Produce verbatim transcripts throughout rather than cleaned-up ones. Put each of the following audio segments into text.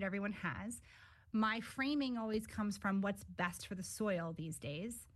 everyone has. My framing always comes from what's best for the soil these days.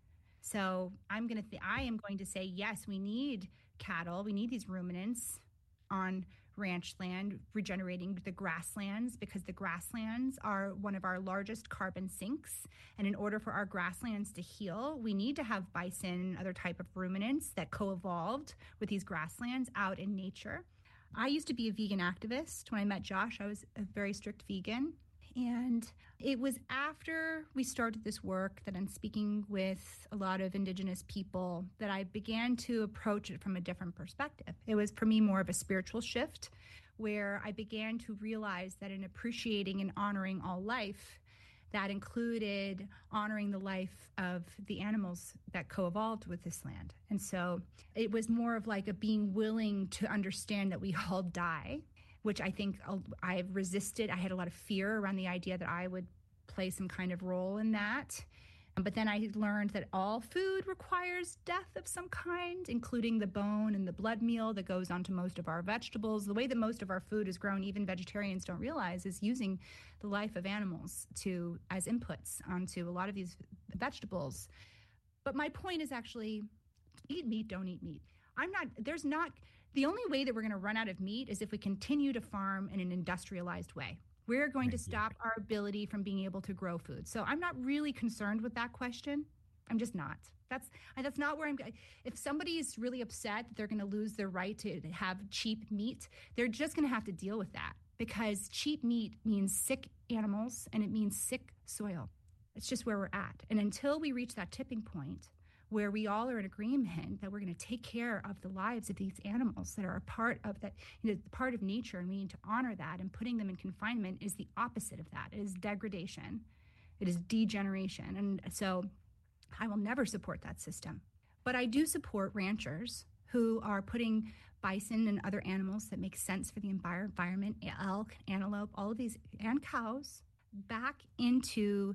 So I'm going to, th- I am going to say, yes, we need cattle. We need these ruminants on ranch land, regenerating the grasslands, because the grasslands are one of our largest carbon sinks. And in order for our grasslands to heal, we need to have bison and other type of ruminants that co-evolved with these grasslands out in nature. I used to be a vegan activist. When I met Josh, I was a very strict vegan. And it was after we started this work that I'm speaking with a lot of Indigenous people that I began to approach it from a different perspective. It was for me more of a spiritual shift, where I began to realize that in appreciating and honoring all life, that included honoring the life of the animals that co-evolved with this land. And so it was more of like a being willing to understand that we all die, which I think I've resisted. I had a lot of fear around the idea that I would play some kind of role in that. But then I learned that all food requires death of some kind, including the bone and the blood meal that goes onto most of our vegetables. The way that most of our food is grown, even vegetarians don't realize, is using the life of animals to as inputs onto a lot of these vegetables. But my point is actually, eat meat, don't eat meat. I'm not, there's not, the only way that we're going to run out of meat is if we continue to farm in an industrialized way. We're going to stop our ability from being able to grow food. So I'm not really concerned with that question. I'm just not. That's that's not where I'm going. If somebody is really upset that they're going to lose their right to have cheap meat, they're just going to have to deal with that, because cheap meat means sick animals and it means sick soil. It's just where we're at. And until we reach that tipping point where we all are in agreement that we're going to take care of the lives of these animals that are a part of that, you know, part of nature, and we need to honor that, and putting them in confinement is the opposite of that. It is degradation. It is degeneration. And so I will never support that system. But I do support ranchers who are putting bison and other animals that make sense for the environment, elk, antelope, all of these, and cows, back into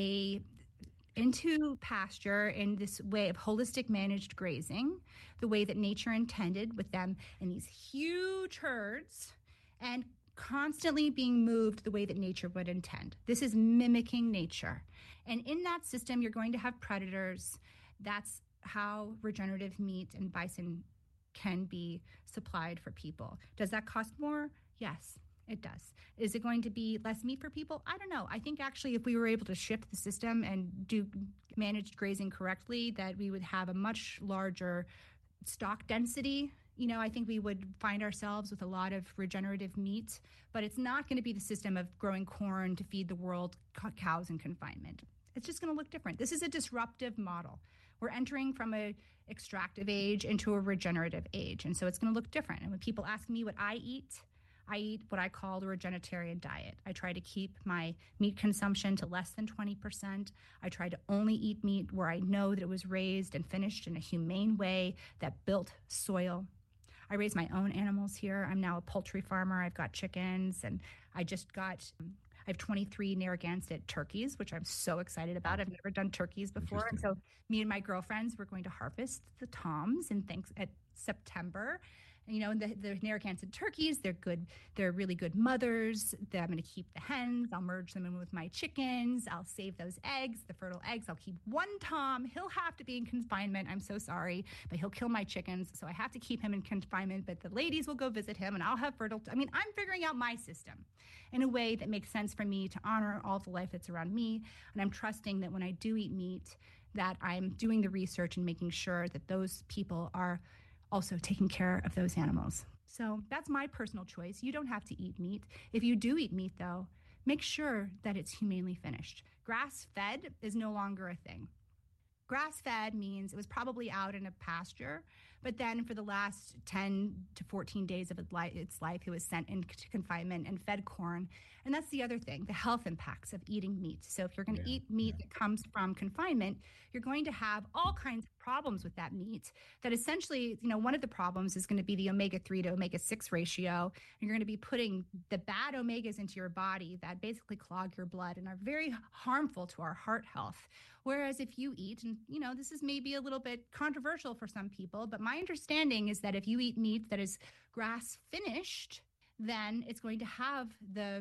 a into pasture in this way of holistic managed grazing, the way that nature intended, with them in these huge herds and constantly being moved the way that nature would intend. This is mimicking nature. And in that system, you're going to have predators. That's how regenerative meat and bison can be supplied for people. Does that cost more? Yes. It does. Is it going to be less meat for people? I don't know. I think actually if we were able to shift the system and do managed grazing correctly, that we would have a much larger stock density. You know, I think we would find ourselves with a lot of regenerative meat, but it's not going to be the system of growing corn to feed the world, cows in confinement. It's just going to look different. This is a disruptive model. We're entering from a extractive age into a regenerative age. And so it's going to look different. And when people ask me what I eat, I eat what I call the regenitarian diet. I try to keep my meat consumption to less than twenty percent. I try to only eat meat where I know that it was raised and finished in a humane way that built soil. I raise my own animals here. I'm now a poultry farmer. I've got chickens, and I just got, I have twenty-three Narragansett turkeys, which I'm so excited about. I've never done turkeys before. And so me and my girlfriends, we're going to harvest the toms in thanks at September. And, you know, the, the Narragansett turkeys, they're good. They're really good mothers. I'm going to keep the hens. I'll merge them in with my chickens. I'll save those eggs, the fertile eggs. I'll keep one tom. He'll have to be in confinement. I'm so sorry, but he'll kill my chickens. So I have to keep him in confinement, but the ladies will go visit him and I'll have fertile. T- I mean, I'm figuring out my system in a way that makes sense for me to honor all the life that's around me. And I'm trusting that when I do eat meat, that I'm doing the research and making sure that those people are also taking care of those animals. So that's my personal choice. You don't have to eat meat. If you do eat meat, though, make sure that it's humanely finished. Grass-fed is no longer a thing. Grass-fed means it was probably out in a pasture, but then for the last ten to fourteen days of its life, it was sent into confinement and fed corn. And that's the other thing, the health impacts of eating meat. So if you're going to yeah, eat meat yeah. that comes from confinement, you're going to have all kinds of problems with that meat. That essentially, you know, one of the problems is going to be the omega three to omega six ratio. And you're going to be putting the bad omegas into your body that basically clog your blood and are very harmful to our heart health. Whereas if you eat, and you know, this is maybe a little bit controversial for some people, but my understanding is that if you eat meat that is grass finished, then it's going to have the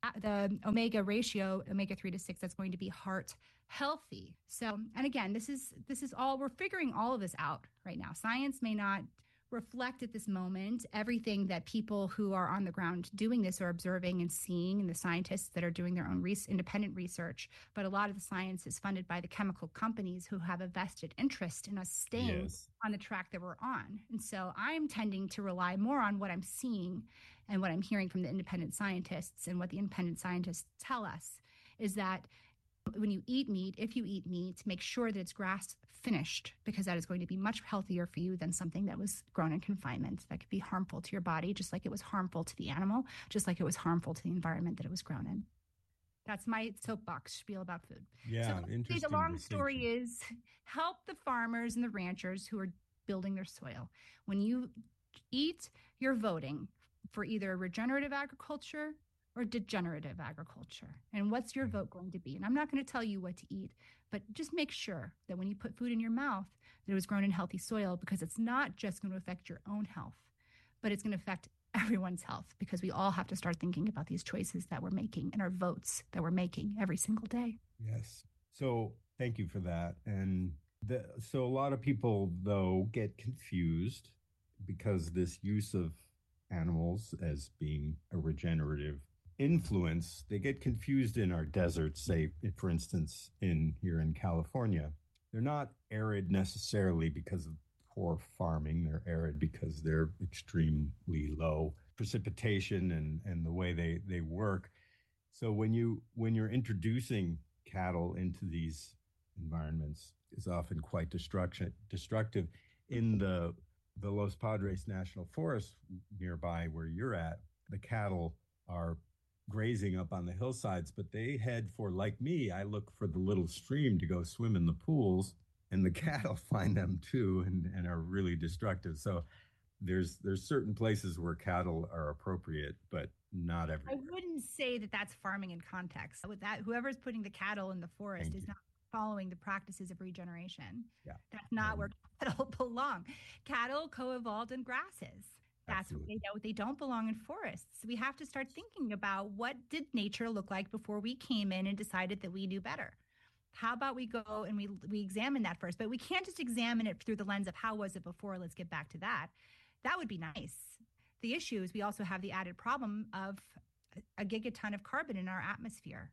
the omega ratio, omega three to six, that's going to be heart healthy. So, and again, this is this is all, we're figuring all of this out right now. Science may not reflect at this moment everything that people who are on the ground doing this are observing and seeing, and the scientists that are doing their own res- independent research. But a lot of the science is funded by the chemical companies who have a vested interest in us staying yes. on the track that we're on. And so I'm tending to rely more on what I'm seeing and what I'm hearing from the independent scientists, and what the independent scientists tell us is that when you eat meat, if you eat meat, make sure that it's grass finished, because that is going to be much healthier for you than something that was grown in confinement that could be harmful to your body, just like it was harmful to the animal, just like it was harmful to the environment that it was grown in. That's my soapbox spiel about food. Yeah, so interesting. The long story is help the farmers and the ranchers who are building their soil. When you eat, you're voting for either regenerative agriculture or degenerative agriculture. And what's your vote going to be? And I'm not going to tell you what to eat, but just make sure that when you put food in your mouth, that it was grown in healthy soil, because it's not just going to affect your own health, but it's going to affect everyone's health, because we all have to start thinking about these choices that we're making and our votes that we're making every single day. Yes. So thank you for that. And the, so a lot of people, though, get confused because this use of animals as being a regenerative influence, they get confused in our deserts, say, for instance, in here in California. They're not arid necessarily because of poor farming. They're arid because they're extremely low precipitation and, and the way they, they work. So when you when you're introducing cattle into these environments, is often quite destruction destructive. In the the Los Padres National Forest nearby where you're at, the cattle are grazing up on the hillsides, but they head for, like me, I look for the little stream to go swim in the pools, and the cattle find them too and, and are really destructive. So there's there's certain places where cattle are appropriate, but not everywhere. I wouldn't say that that's farming in context. With that, whoever's putting the cattle in the forest Thank is you. not following the practices of regeneration. Yeah. That's not Um, where cattle belong. Cattle co-evolved in grasses. That's what they, they don't belong in forests. We have to start thinking about, what did nature look like before we came in and decided that we knew better? How about we go and we we examine that first? But we can't just examine it through the lens of how was it before. Let's get back to that. That would be nice. The issue is we also have the added problem of a gigaton of carbon in our atmosphere.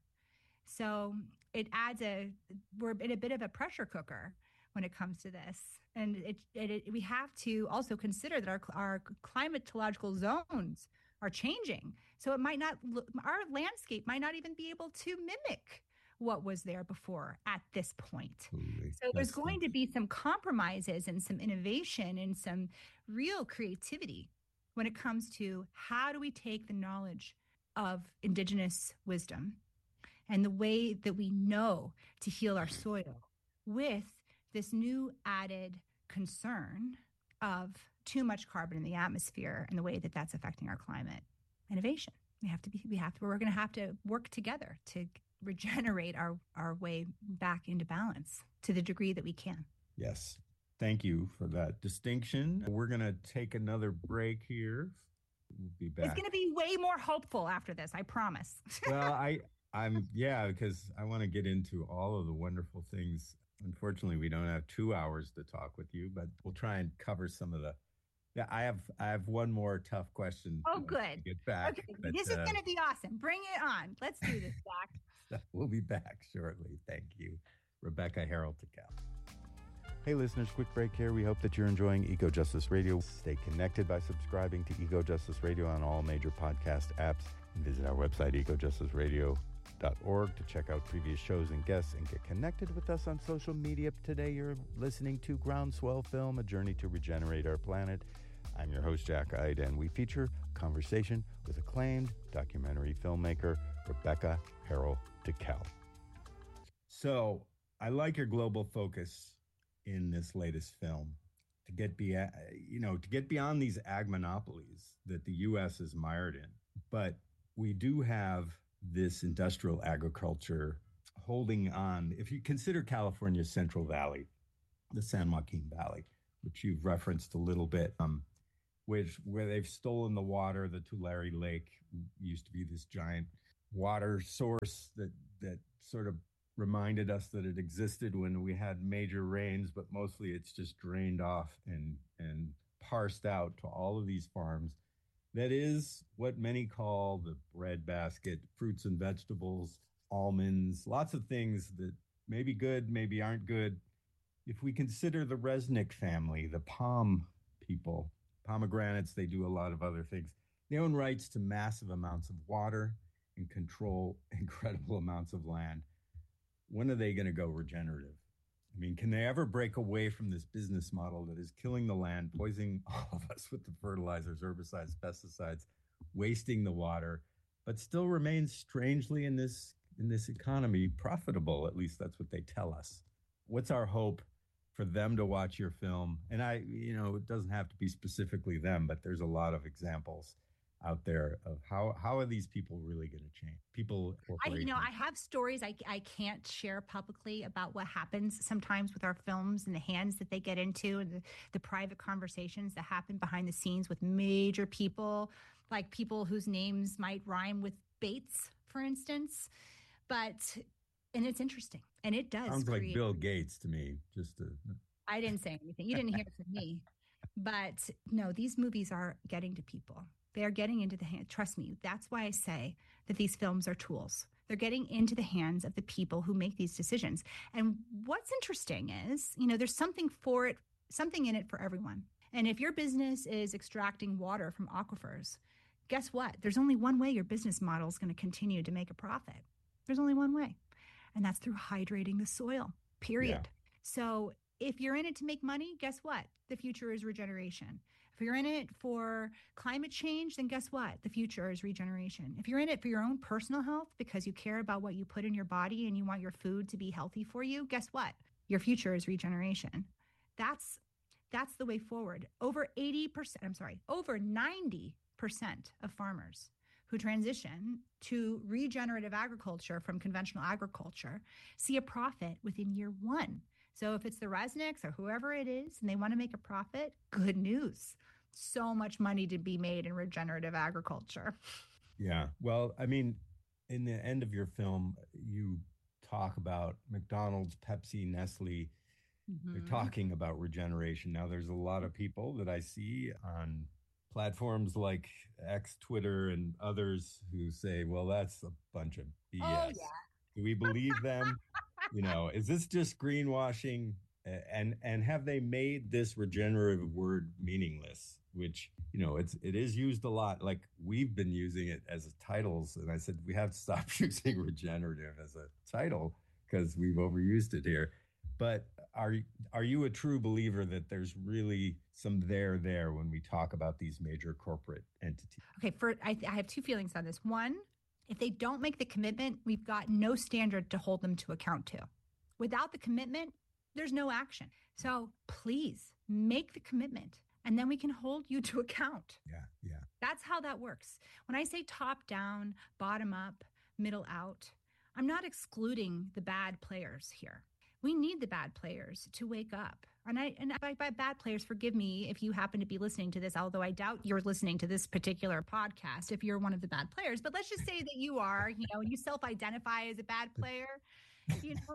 So it adds a, we're in a bit of a pressure cooker when it comes to this. And it, it, it we have to also consider that our, our climatological zones are changing. So it might not, our landscape might not even be able to mimic what was there before at this point. Absolutely. So there's That's going the- to be some compromises and some innovation and some real creativity when it comes to how do we take the knowledge of indigenous wisdom and the way that we know to heal our soil with this new added concern of too much carbon in the atmosphere and the way that that's affecting our climate. Innovation. We have to be, we have to, we're going to have to work together to regenerate our, our way back into balance to the degree that we can. Yes. Thank you for that distinction. We're going to take another break here. We'll be back. It's going to be way more hopeful after this, I promise. Well, I, I'm, yeah, because I want to get into all of the wonderful things. Unfortunately, we don't have two hours to talk with you, but we'll try and cover some of the, yeah, I have, I have one more tough question. Oh, good. Get back. Okay. But, this is uh, going to be awesome. Bring it on. Let's do this, Zach. We'll be back shortly. Thank you. Rebecca Harold Ticao. Hey listeners, quick break here. We hope that you're enjoying Eco Justice Radio. Stay connected by subscribing to Eco Justice Radio on all major podcast apps. And visit our website, eco justice radio dot org, to check out previous shows and guests and get connected with us on social media. Today you're listening to Groundswell Film, A Journey to Regenerate Our Planet. I'm your host, Jack Ide, and we feature a conversation with acclaimed documentary filmmaker Rebecca Harold Ticao. So I like your global focus in this latest film to get be you know to get beyond these ag monopolies that the U S is mired in. But we do have this industrial agriculture holding on. If you consider California's Central Valley, the San Joaquin Valley, which you've referenced a little bit, um, which where they've stolen the water, the Tulare Lake used to be this giant water source that that sort of reminded us that it existed when we had major rains, but mostly it's just drained off and and parsed out to all of these farms. That is what many call the breadbasket: fruits and vegetables, almonds, lots of things that may be good, maybe aren't good. If we consider the Resnick family, the palm people, pomegranates, they do a lot of other things. They own rights to massive amounts of water and control incredible amounts of land. When are they going to go regenerative? I mean, can they ever break away from this business model that is killing the land, poisoning all of us with the fertilizers, herbicides, pesticides, wasting the water, but still remains strangely in this in this economy profitable? At least that's what they tell us. What's our hope for them to watch your film? And I, you know, it doesn't have to be specifically them, but there's a lot of examples out there of how how are these people really going to change? People, I, you know, I have stories I, I can't share publicly about what happens sometimes with our films and the hands that they get into and the, the private conversations that happen behind the scenes with major people, like people whose names might rhyme with Bates, for instance. But, and it's interesting. And it does. Sounds create, like Bill Gates to me. Just to... I didn't say anything. You didn't hear it from me. But no, these movies are getting to people. They are getting into the hand. Trust me. That's why I say that these films are tools. They're getting into the hands of the people who make these decisions. And what's interesting is, you know, there's something for it, something in it for everyone. And if your business is extracting water from aquifers, guess what? There's only one way your business model is going to continue to make a profit. There's only one way. And that's through hydrating the soil, period. Yeah. So if you're in it to make money, guess what? The future is regeneration. If you're in it for climate change, then guess what? The future is regeneration. If you're in it for your own personal health because you care about what you put in your body and you want your food to be healthy for you, guess what? Your future is regeneration. That's that's the way forward. Over eighty percent, I'm sorry, over ninety percent of farmers who transition to regenerative agriculture from conventional agriculture see a profit within year one. So if it's the Resnicks or whoever it is and they want to make a profit, good news. So much money to be made in regenerative agriculture. Yeah. Well, I mean, in the end of your film, you talk about McDonald's, Pepsi, Nestle. Mm-hmm. They're talking about regeneration. Now, there's a lot of people that I see on platforms like X, Twitter, and others who say, well, that's a bunch of B S. Oh, yeah. Do we believe them? You know, is this just greenwashing? And and have they made this regenerative word meaningless? Which, you know, it's it is used a lot. Like we've been using it as titles, and I said we have to stop using regenerative as a title because we've overused it here. But are are you a true believer that there's really some there there when we talk about these major corporate entities? Okay, for I, I have two feelings on this. One, if they don't make the commitment, we've got no standard to hold them to account to. Without the commitment, there's no action. So please make the commitment and then we can hold you to account. Yeah, yeah. That's how that works. When I say top down, bottom up, middle out, I'm not excluding the bad players here. We need the bad players to wake up. And I and by, by bad players, forgive me if you happen to be listening to this, although I doubt you're listening to this particular podcast if you're one of the bad players. But let's just say that you are, you know, and you self-identify as a bad player. You know.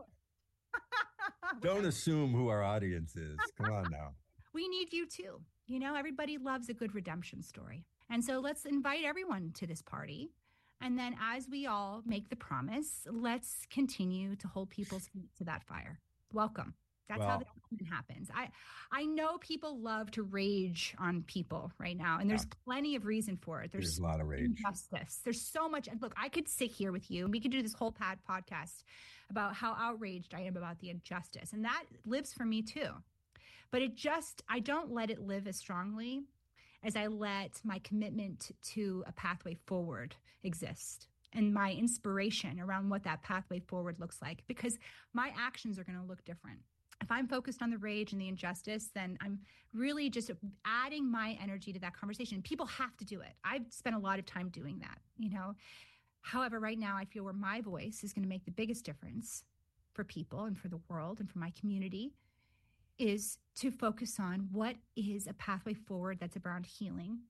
Don't assume who our audience is. Come on now. We need you too. You know, everybody loves a good redemption story. And so let's invite everyone to this party. And then as we all make the promise, let's continue to hold people's feet to that fire. Welcome. That's well, how the development happens. I I know people love to rage on people right now, and there's yeah. plenty of reason for it. There's, there's a lot of rage. Injustice. There's so much. And look, I could sit here with you, and we could do this whole pad podcast about how outraged I am about the injustice, and that lives for me too. But it just, I don't let it live as strongly as I let my commitment to a pathway forward exist and my inspiration around what that pathway forward looks like, because my actions are going to look different. If I'm focused on the rage and the injustice, then I'm really just adding my energy to that conversation. People have to do it. I've spent a lot of time doing that, you know. However, right now I feel where my voice is going to make the biggest difference for people and for the world and for my community is to focus on what is a pathway forward that's around healing,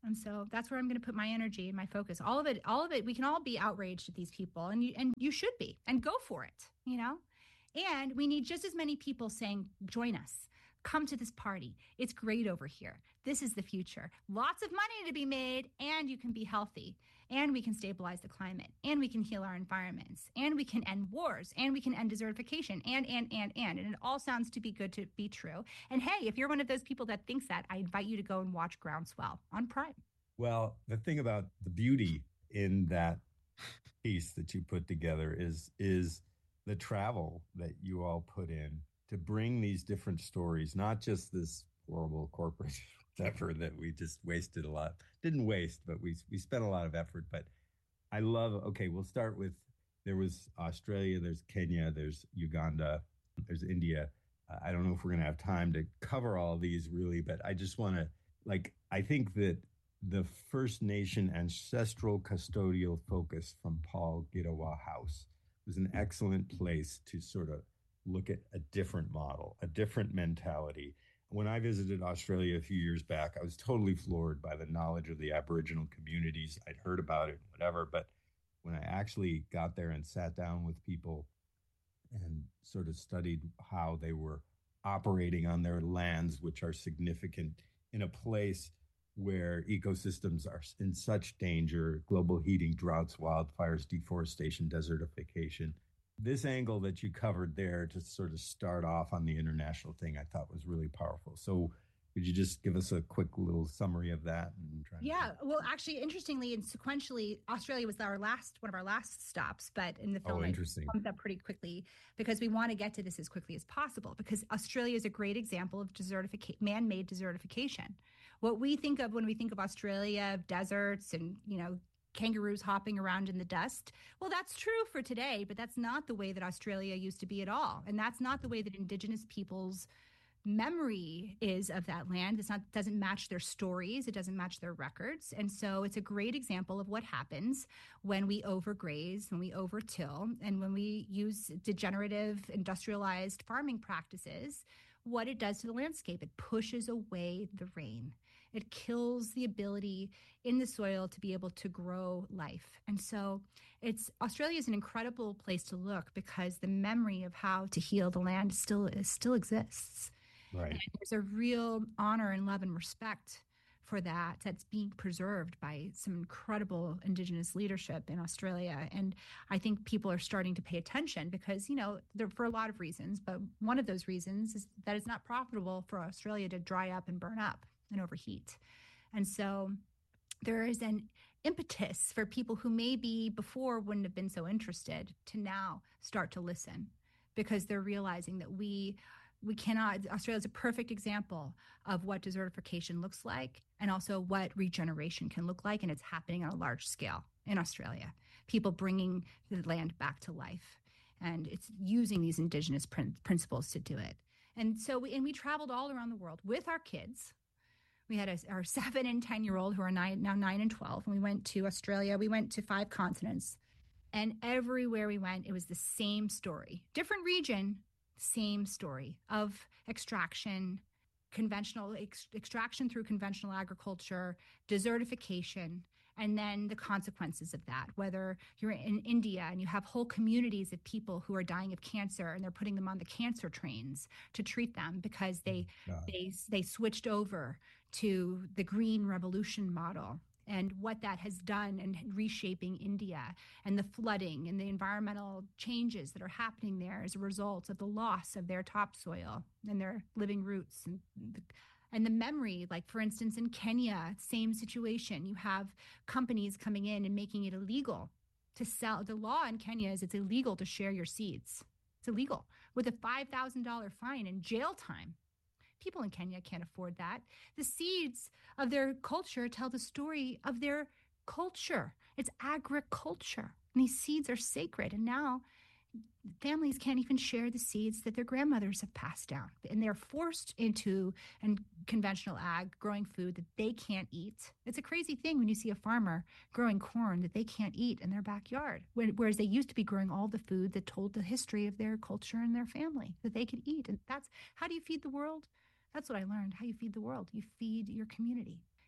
And so that's where I'm going to put my energy and my focus. All of it, all of it, we can all be outraged at these people, and you and you should be, and go for it, you know? And we need just as many people saying, join us. Come to this party. It's great over here. This is the future. Lots of money to be made, and you can be healthy, and we can stabilize the climate, and we can heal our environments, and we can end wars, and we can end desertification, and, and, and, and. And it all sounds to be good to be true. And hey, if you're one of those people that thinks that, I invite you to go and watch Groundswell on Prime. Well, the thing about the beauty in that piece that you put together is is the travel that you all put in to bring these different stories, not just this horrible corporate effort that we just wasted a lot. Didn't waste, but we we spent a lot of effort. But I love, okay, we'll start with, there was Australia, there's Kenya, there's Uganda, there's India. Uh, I don't know if we're going to have time to cover all these really, but I just want to, like, I think that the First Nation ancestral custodial focus from Paul Gitawa House was an excellent place to sort of look at a different model, a different mentality. When I visited Australia a few years back, I was totally floored by the knowledge of the Aboriginal communities. I'd heard about it, whatever, but when I actually got there and sat down with people and sort of studied how they were operating on their lands, which are significant in a place where ecosystems are in such danger, global heating, droughts, wildfires, deforestation, desertification. This angle that you covered there to sort of start off on the international thing, I thought was really powerful. So could you just give us a quick little summary of that? And try yeah, well, actually, interestingly and sequentially, Australia was our last, one of our last stops, but in the film, oh, interesting. I pumped up pretty quickly because we want to get to this as quickly as possible, because Australia is a great example of desertification, man-made desertification. What we think of when we think of Australia, deserts and, you know, kangaroos hopping around in the dust. Well, that's true for today, but that's not the way that Australia used to be at all. And that's not the way that Indigenous peoples' memory is of that land. It's not, doesn't match their stories. It doesn't match their records. And so it's a great example of what happens when we overgraze, when we overtill, and when we use degenerative industrialized farming practices, what it does to the landscape. It pushes away the rain. It kills the ability in the soil to be able to grow life. And so it's Australia is an incredible place to look because the memory of how to heal the land still is, still exists. Right. And there's a real honor and love and respect for that that's being preserved by some incredible Indigenous leadership in Australia. And I think people are starting to pay attention because, you know, there for a lot of reasons, but one of those reasons is that it's not profitable for Australia to dry up and burn up and overheat. And so there is an impetus for people who maybe before wouldn't have been so interested to now start to listen because they're realizing that we we cannot, Australia is a perfect example of what desertification looks like and also what regeneration can look like. And it's happening on a large scale in Australia, people bringing the land back to life. And it's using these Indigenous prin- principles to do it. And so, we, and we traveled all around the world with our kids. We had a, our seven and ten year old who are nine, now nine and twelve. And we went to Australia. We went to five continents. And everywhere we went, it was the same story. Different region, same story of extraction, conventional ex- extraction through conventional agriculture, desertification, and then the consequences of that. Whether you're in India and you have whole communities of people who are dying of cancer and they're putting them on the cancer trains to treat them because they God. they they switched over to the green revolution model. And what that has done in reshaping India and the flooding and the environmental changes that are happening there as a result of the loss of their topsoil and their living roots and the, and the memory, like for instance, in Kenya, same situation. You have companies coming in and making it illegal to sell. The law in Kenya is it's illegal to share your seeds. It's illegal with a five thousand dollars fine and jail time. People in Kenya can't afford that. The seeds of their culture tell the story of their culture. It's agriculture. And these seeds are sacred. And now families can't even share the seeds that their grandmothers have passed down. And they're forced into and conventional ag, growing food that they can't eat. It's a crazy thing when you see a farmer growing corn that they can't eat in their backyard, whereas they used to be growing all the food that told the history of their culture and their family that they could eat. And that's, how do you feed the world? That's what I learned. How you feed the world. You feed your community.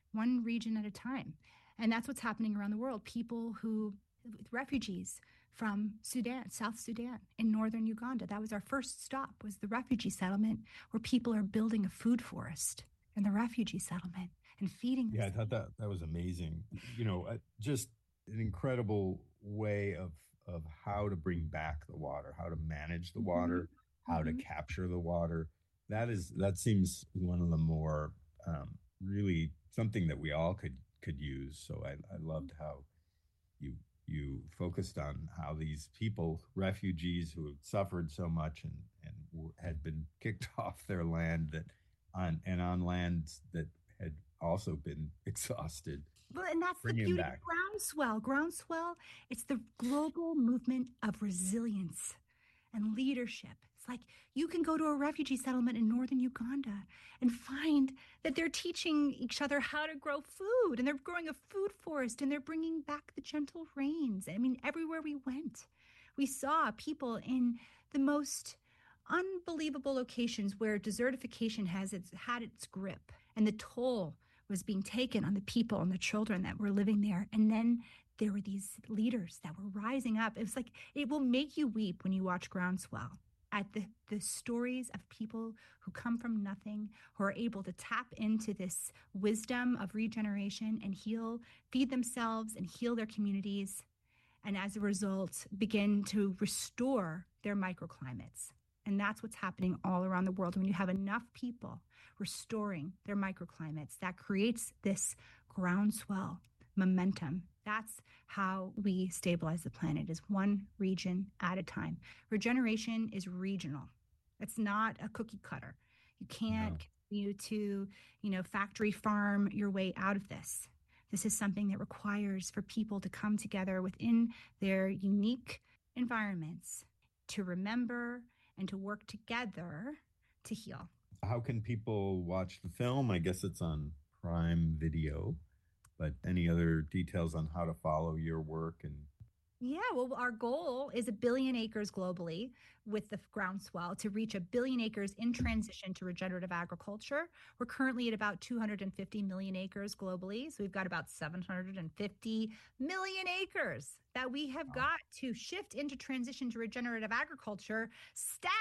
one region at a time. And that's what's happening around the world. People who, refugees from Sudan, South Sudan, in northern Uganda. That was our first stop, was the refugee settlement, where people are building a food forest in the refugee settlement and feeding. Yeah, I thought that that was amazing. You know, uh, just an incredible way of of how to bring back the water, how to manage the water, Mm-hmm. how to Mm-hmm. capture the water. That is that seems one of the more um, really something that we all could could use. So I, I loved how you you focused on how these people, refugees who had suffered so much and and were, had been kicked off their land that on and on lands that had also been exhausted. Well, and that's the Bring him beauty of back. groundswell. Groundswell, it's the global movement of resilience and leadership. It's like you can go to a refugee settlement in northern Uganda and find that they're teaching each other how to grow food, and they're growing a food forest, and they're bringing back the gentle rains. I mean, everywhere we went, we saw people in the most unbelievable locations where desertification has its, had its grip, and the toll was being taken on the people and the children that were living there. And then there were these leaders that were rising up. It was like, it will make you weep when you watch Groundswell at the, the stories of people who come from nothing, who are able to tap into this wisdom of regeneration and heal, feed themselves and heal their communities. And as a result, begin to restore their microclimates. And that's what's happening all around the world. When you have enough people restoring their microclimates, that creates this groundswell momentum. That's how we stabilize the planet, is one region at a time. Regeneration is regional. It's not a cookie cutter. You can't No. continue to, you know, factory farm your way out of this. This is something that requires for people to come together within their unique environments to remember and to work together to heal. How can people watch the film? I guess it's on Prime Video, but any other details on how to follow your work? And Yeah, well, our goal is a billion acres globally with the groundswell to reach a billion acres in transition to regenerative agriculture. We're currently at about two hundred fifty million acres globally. So we've got about seven hundred fifty million acres that we have got to shift into transition to regenerative agriculture stat.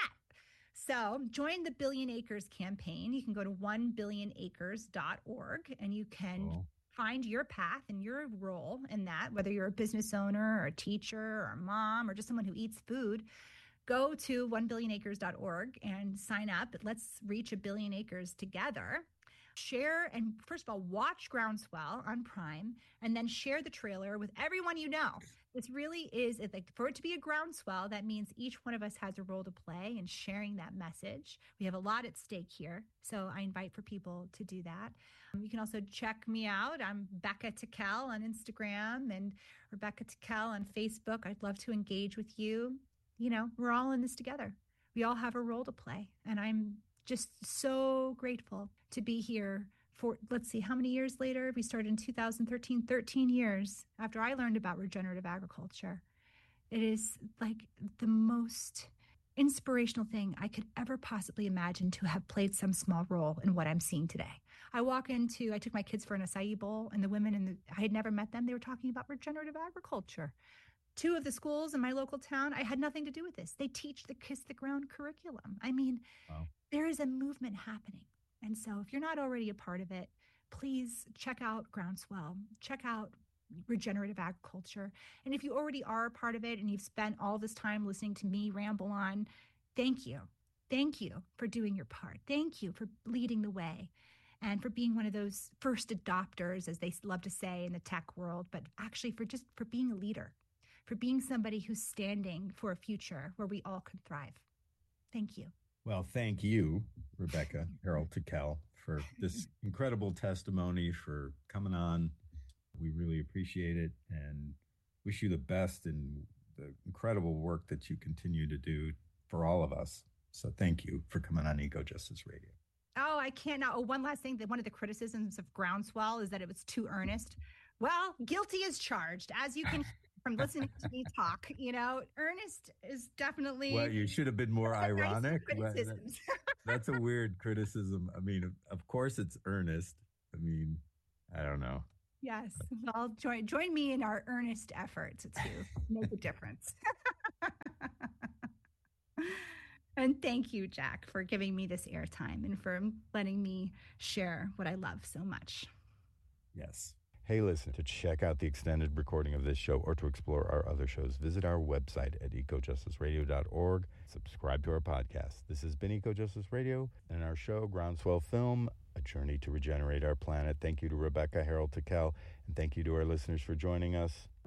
So join the Billion Acres campaign. You can go to one billion acres dot org and you can oh, find your path and your role in that, whether you're a business owner or a teacher or a mom or just someone who eats food. Go to one billion acres dot org and sign up. Let's reach a billion acres together. Share and first of all, watch Groundswell on Prime and then share the trailer with everyone you know. This really is like, for it to be a groundswell, that means each one of us has a role to play in sharing that message. We have a lot at stake here. So I invite for people to do that. Um, you can also check me out. I'm Becca Tickell on Instagram and Rebecca Tickell on Facebook. I'd love to engage with you. You know, we're all in this together. We all have a role to play. And I'm just so grateful to be here for, let's see, how many years later? We started in two thousand thirteen, thirteen years after I learned about regenerative agriculture. It is like the most inspirational thing I could ever possibly imagine to have played some small role in what I'm seeing today. I walk into, I took my kids for an acai bowl, and the women in the, I had never met them. They were talking about regenerative agriculture. Two of the schools in my local town, I had nothing to do with this. They teach the Kiss the Ground curriculum. I mean, wow. There is a movement happening. And so if you're not already a part of it, please check out Groundswell, check out regenerative agriculture. And if you already are a part of it and you've spent all this time listening to me ramble on, thank you. Thank you for doing your part. Thank you for leading the way and for being one of those first adopters, as they love to say in the tech world, but actually for just for being a leader, for being somebody who's standing for a future where we all can thrive. Thank you. Well, thank you, Rebecca Harold Tickell, for this incredible testimony, for coming on. We really appreciate it and wish you the best in the incredible work that you continue to do for all of us. So thank you for coming on Eco Justice Radio. Oh, I can't now. Oh, one last thing, that one of the criticisms of Groundswell is that it was too earnest. Well, guilty as charged, as you can from listening to me talk. You know, earnest is definitely. Well, you should have been more ironic. Nice that, that's a weird criticism. I mean, of, of course it's earnest. I mean, I don't know. Yes. Well, join join me in our earnest efforts to make a difference. And thank you, Jack, for giving me this airtime and for letting me share what I love so much. Yes. Hey, listen, to check out the extended recording of this show or to explore our other shows, visit our website at eco justice radio dot org. Subscribe to our podcast. This has been Eco Justice Radio and our show, Groundswell Film, A Journey to Regenerate Our Planet. Thank you to Rebecca Harold Tickell, and thank you to our listeners for joining us.